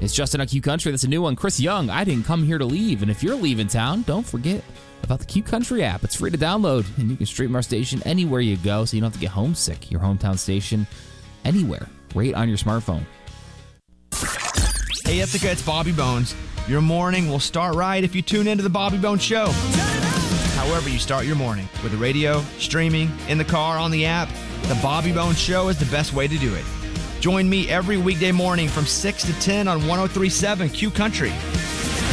It's Justin on Q Country. That's a new one. Chris Young, I Didn't Come Here to Leave. And if you're leaving town, don't forget about the Q Country app. It's free to download, and you can stream our station anywhere you go so you don't have to get homesick. Your hometown station, anywhere, right on your smartphone. Hey, Ithaca, it's Bobby Bones. Your morning will start right if you tune into the Bobby Bones Show. However you start your morning, with the radio, streaming, in the car, on the app, the Bobby Bones Show is the best way to do it. Join me every weekday morning from 6 to 10 on 103.7 Q Country.